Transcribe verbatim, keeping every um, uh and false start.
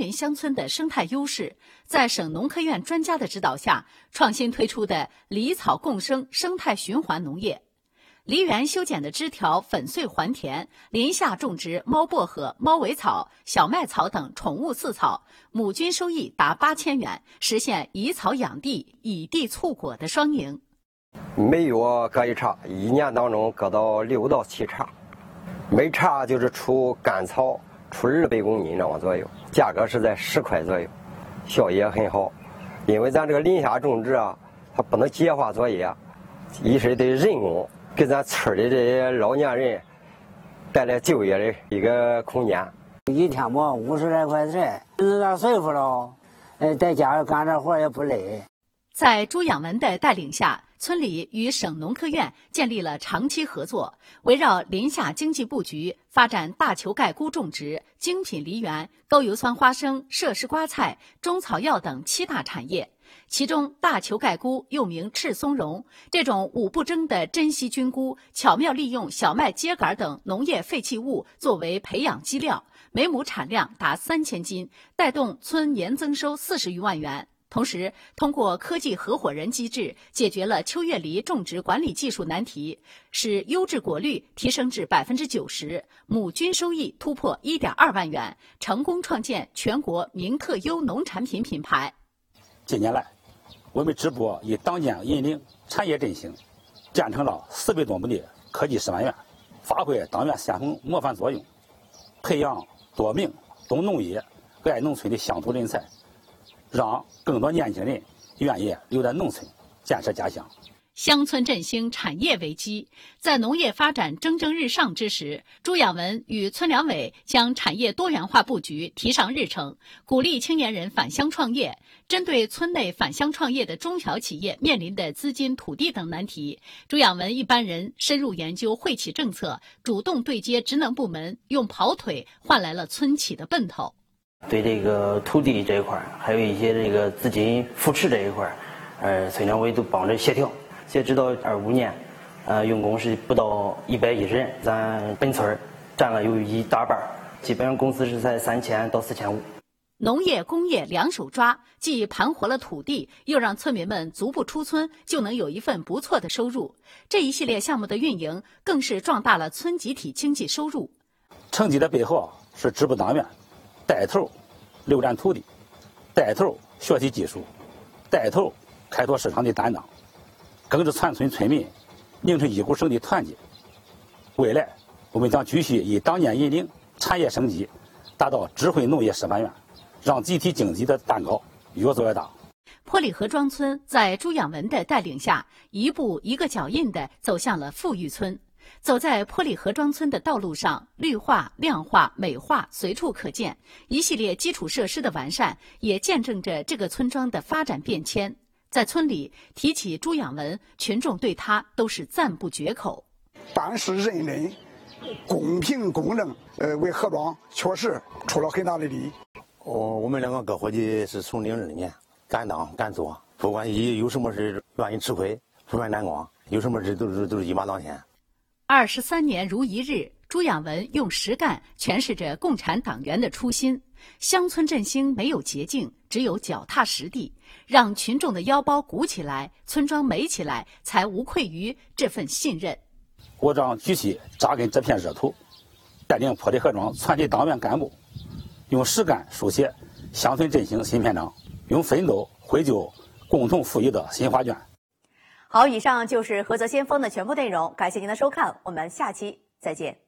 林乡村的生态优势，在省农科院专家的指导下，创新推出的梨草共生生态循环农业。梨园修剪的枝条粉碎还田，林下种植猫薄荷、猫尾草、小麦草等宠物饲草，亩均收益达八千元，实现以草养地、以地促果的双赢。 每月割一茬，一年当中割到六到七茬，每茬就是出干草出二百公斤那么左右，价格是在十块左右，效益也很好。因为咱这个林下种植啊，它不能结化作业，一是得人工。给咱村里这些老年人带来就业的一个空间。 一天么五十来块钱，那点岁数了，呃，在家干这活也不累。 在朱养文的带领下，村里与省农科院建立了长期合作，围绕林下经济布局，发展大球盖菇种植、精品梨园、高油酸花生、设施瓜菜、中草药等七大产业。其中大球盖菇又名赤松茸，这种五不争的珍稀菌菇，巧妙利用小麦秸秆等农业废弃物作为培养基料，每亩产量达三千斤，带动村年增收四十余万元。同时，通过科技合伙人机制，解决了秋月梨种植管理技术难题，使优质果率提升至百分之九十，亩均收益突破一点二万元，成功创建全国名特优农产品品牌。 近年来，我们支部以党建引领、产业振兴，建成了四百多亩的科技示范园，发挥党员先锋模范作用，培养多名懂农业、爱农村的乡土人才，让更多年轻人愿意留在农村建设家乡。 乡村振兴，产业为基。在农业发展蒸蒸日上之时，朱养文与村两委将产业多元化布局提上日程，鼓励青年人返乡创业。针对村内返乡创业的中小企业面临的资金、土地等难题，朱养文一班人深入研究惠企政策，主动对接职能部门，用跑腿换来了村企的奔头。 对这个土地这一块，还有一些这个资金扶持这一块，呃，村两委都帮着协调。截止到二五年，呃，用工是不到一百一十人，咱本村占了有一大半，基本上工资是在三千到四千五。 农业、工业两手抓，既盘活了土地，又让村民们足不出村就能有一份不错的收入。这一系列项目的运营，更是壮大了村集体经济收入。 成绩的背后是支部党员带头溜占土地，带头学习技术，带头开拓市场的担当，更是全村村民凝成一股绳的团结。未来，我们将继续以党建引领、产业升级，达到智慧农业示范园，让集体经济的蛋糕越做越大。 坡里河庄村在朱养文的带领下，一步一个脚印地走向了富裕村。走在坡里河庄村的道路上，绿化、亮化、美化随处可见，一系列基础设施的完善，也见证着这个村庄的发展变迁。在村里提起朱养文，群众对他都是赞不绝口。 办事认真、公平公正，呃，为河庄确实出了很大的力。 我我们两个各伙计是从零二年敢当敢做，不管一有什么事愿意吃亏，不愿沾光，有什么事都是都是一马当先。 二十三年如一日，朱养文用实干诠释着共产党员的初心。乡村振兴没有捷径，只有脚踏实地，让群众的腰包鼓起来，村庄美起来，才无愧于这份信任。 我将继续扎根这片热土，带领坡里河庄全体党员干部，用实干书写乡村振兴新篇章，用奋斗绘就共同富裕的新画卷。 好，以上就是菏泽先锋的全部内容，感谢您的收看，我们下期再见。